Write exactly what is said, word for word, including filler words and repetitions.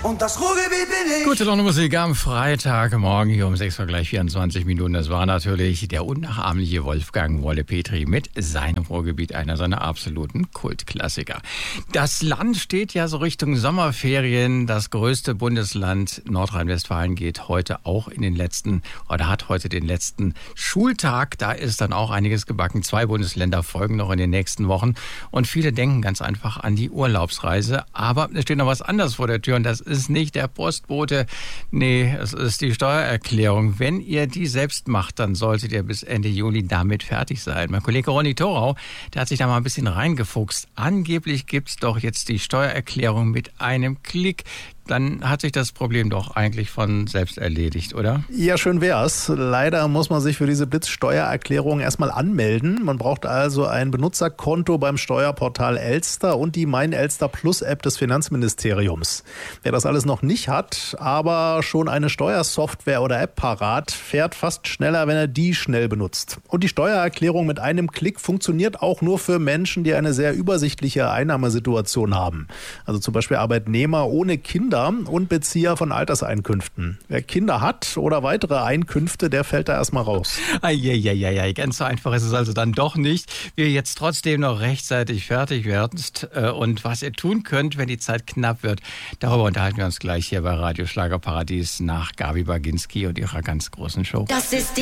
Und das Ruhrgebiet bin ich. Gute Laune Musik am Freitagmorgen hier um sechs Uhr gleich vierundzwanzig Minuten. Das war natürlich der unnachahmliche Wolfgang Wolle Petri mit seinem Ruhrgebiet, einer seiner absoluten Kultklassiker. Das Land steht ja so Richtung Sommerferien. Das größte Bundesland Nordrhein-Westfalen geht heute auch in den letzten, oder hat heute den letzten Schultag. Da ist dann auch einiges gebacken. Zwei Bundesländer folgen noch in den nächsten Wochen. Und viele denken ganz einfach an die Urlaubsreise. Aber es steht noch was anderes vor der Tür und das ist nicht der Postbote. Nee, es ist die Steuererklärung. Wenn ihr die selbst macht, dann solltet ihr bis Ende Juli damit fertig sein. Mein Kollege Ronny Thorau, der hat sich da mal ein bisschen reingefuchst. Angeblich gibt's doch jetzt die Steuererklärung mit einem Klick. Dann hat sich das Problem doch eigentlich von selbst erledigt, oder? Ja, schön wär's. Leider muss man sich für diese Blitzsteuererklärung erstmal anmelden. Man braucht also ein Benutzerkonto beim Steuerportal Elster und die Mein Elster Plus App des Finanzministeriums. Wer das alles noch nicht hat, aber schon eine Steuersoftware oder App parat, fährt fast schneller, wenn er die schnell benutzt. Und die Steuererklärung mit einem Klick funktioniert auch nur für Menschen, die eine sehr übersichtliche Einnahmesituation haben. Also zum Beispiel Arbeitnehmer ohne Kinder und Bezieher von Alterseinkünften. Wer Kinder hat oder weitere Einkünfte, der fällt da erstmal raus. Eieieiei, ganz so einfach ist es also dann doch nicht. Wie ihr jetzt trotzdem noch rechtzeitig fertig werdet und was ihr tun könnt, wenn die Zeit knapp wird, darüber unterhalten wir uns gleich hier bei Radio Schlagerparadies nach Gabi Baginski und ihrer ganz großen Show. Das ist